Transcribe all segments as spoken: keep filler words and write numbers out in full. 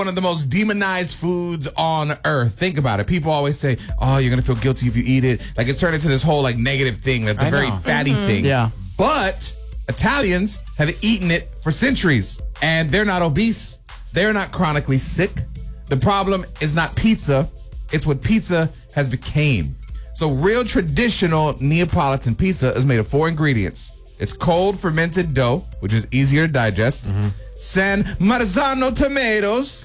One of the most demonized foods on earth. Think about it. People always say, oh, you're going to feel guilty if you eat it. Like, it's turned into this whole, like, negative thing. That's a I very know. fatty Mm-hmm. thing. Yeah. But Italians have eaten it for centuries, and they're not obese. They're not chronically sick. The problem is not pizza. It's what pizza has became. So real traditional Neapolitan pizza is made of four ingredients. It's cold fermented dough, which is easier to digest. Mm-hmm. San Marzano tomatoes.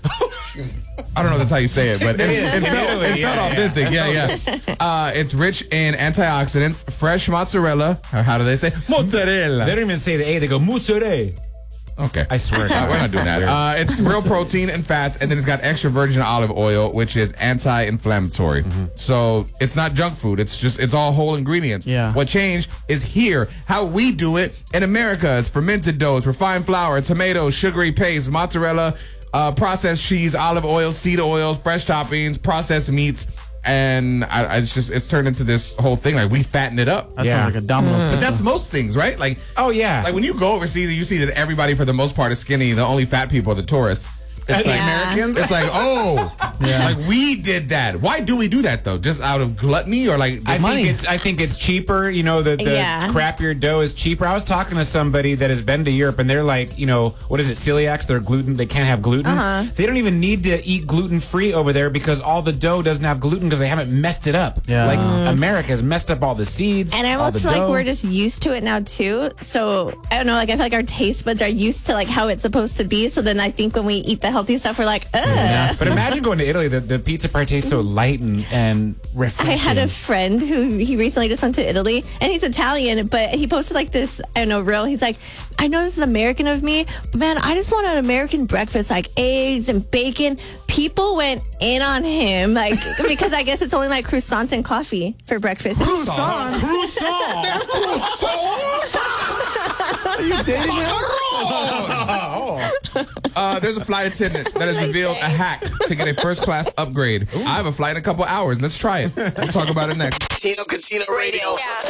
I don't know if that's how you say it, but it, it, it felt, it Yeah, felt yeah. authentic. Yeah, yeah. Uh, it's rich in antioxidants, fresh mozzarella. Or how do they say? Mozzarella. They don't even say the A, they go mozzarella. Okay. I swear to God. We're not doing that. Uh, it's real protein and fats, and then it's got extra virgin olive oil, which is anti-inflammatory. Mm-hmm. So it's not junk food. It's just, it's all whole ingredients. Yeah. What changed is here. How we do it in America is fermented doughs, refined flour, tomatoes, sugary paste, mozzarella, uh, processed cheese, olive oil, seed oils, fresh toppings, processed meats. And I, I it's just, it's turned into this whole thing. Like, we fatten it up. That Yeah. sounds like a Domino's. But that's most things, right? Like, Oh, yeah. like when you go overseas and you see that everybody for the most part is skinny, the only fat people are the tourists. It's like Yeah. Americans. It's like, oh, like we did that. Why do we do that though? Just out of gluttony or like I just think it's I think it's cheaper. You know, the, the Yeah. crappier dough is cheaper. I was talking to somebody that has been to Europe, and they're like, you know, what is it, celiacs? They're gluten. They can't have gluten. Uh-huh. They don't even need to eat gluten free over there because all the dough doesn't have gluten because they haven't messed it up. Yeah. Like America has messed up all the seeds. And I all almost the feel like dough. we're just used to it now too. So I don't know, like I feel like our taste buds are used to like how it's supposed to be. So then I think when we eat the healthy stuff, we're like, ugh. But imagine going to Italy. The, the pizza part tastes so light and, and refreshing. I had a friend who he recently just went to Italy, and he's Italian, but he posted like this, I don't know, reel. He's like, I know this is American of me, but man, I just want an American breakfast, like eggs and bacon. People went in on him, like, because I guess it's only like croissants and coffee for breakfast. croissants. Are you dating him? Uh, there's a flight attendant that has revealed a hack to get a first class upgrade. I have a flight in a couple hours. Let's try it. We'll talk about it next. Tino Katina Radio.